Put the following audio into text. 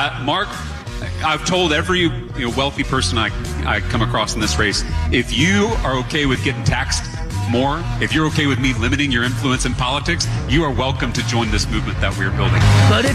Mark, I've told every wealthy person I come across in this race, if you are okay with getting taxed more, if you're okay with me limiting your influence in politics, you are welcome to join this movement that we're building. But